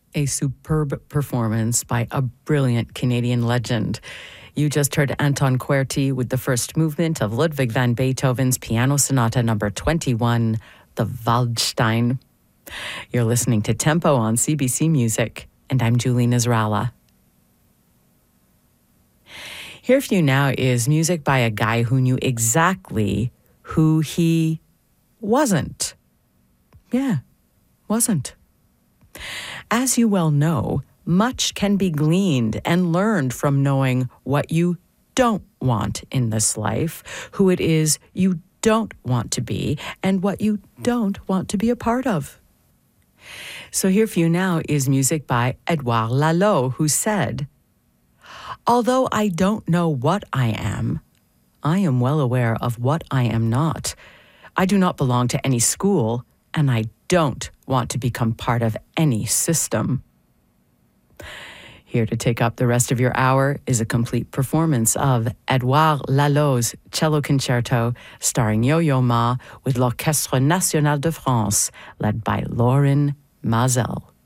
A superb performance by a brilliant Canadian legend. You just heard Anton Querty with the first movement of Ludwig van Beethoven's Piano Sonata number 21, the Waldstein. You're listening to Tempo on CBC Music, and I'm Julie Nasrallah. Here for you now is music by a guy who knew exactly who he wasn't. Yeah, wasn't. As you well know, much can be gleaned and learned from knowing what you don't want in this life, who it is you don't want to be, and what you don't want to be a part of. So here for you now is music by Edouard Lalo, who said, "Although I don't know what I am well aware of what I am not. I do not belong to any school, and I don't want to become part of any system." Here to take up the rest of your hour is a complete performance of Edouard Lalo's cello concerto starring Yo-Yo Ma with l'Orchestre National de France, led by Lorin Maazel.